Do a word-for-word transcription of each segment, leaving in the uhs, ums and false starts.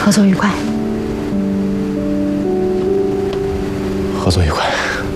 合作愉快。 合作愉快。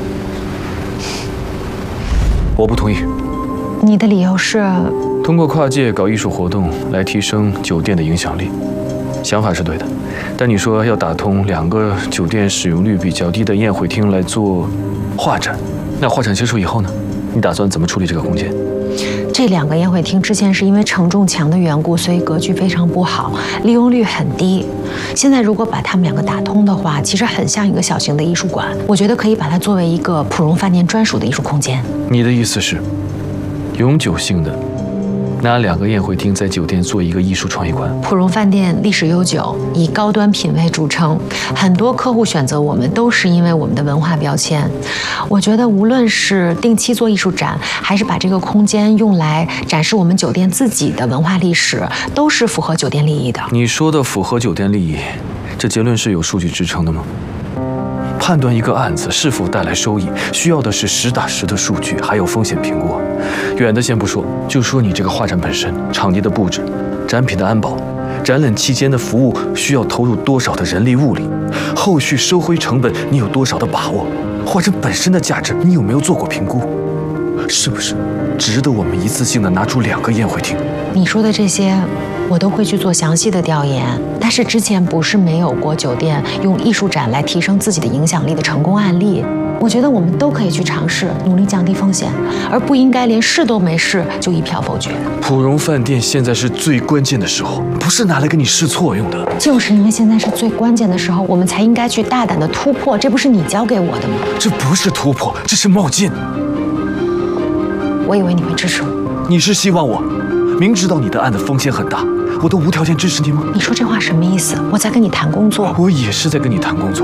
我不同意。 你的理由是？ 通过跨界搞艺术活动来提升酒店的影响力，想法是对的。但你说要打通两个酒店使用率比较低的宴会厅来做画展，那画展结束以后呢？你打算怎么处理这个空间？ 这两个宴会厅之前是因为承重墙的缘故，所以格局非常不好，利用率很低。现在如果把它们两个打通的话，其实很像一个小型的艺术馆。我觉得可以把它作为一个普荣饭店专属的艺术空间。 你的意思是，永久性的拿两个宴会厅在酒店做一个艺术创意馆？ 普荣饭店历史悠久，以高端品味著称，很多客户选择我们都是因为我们的文化标签。我觉得无论是定期做艺术展，还是把这个空间用来展示我们酒店自己的文化历史，都是符合酒店利益的。 你说的符合酒店利益，这结论是有数据支撑的吗？判断一个案子是否带来收益，需要的是实打实的数据，还有风险评估。远的先不说，就说你这个画展本身，场地的布置、展品的安保、展览期间的服务需要投入多少的人力物力，后续收回成本你有多少的把握？画展本身的价值你有没有做过评估？是不是值得我们一次性的拿出两个宴会厅？ 你说的这些，我都会去做详细的调研。但是之前不是没有过酒店用艺术展来提升自己的影响力的成功案例。我觉得我们都可以去尝试，努力降低风险，而不应该连试都没试就一票否决。 普荣饭店现在是最关键的时候，不是拿来跟你试错用的。 就是因为现在是最关键的时候，我们才应该去大胆的突破。这不是你教给我的吗？ 这不是突破，这是冒进。 我以为你会支持我。 你是希望我明知道你的案子风险很大，我都无条件支持你吗？ 你说这话什么意思？我在跟你谈工作。 我也是在跟你谈工作。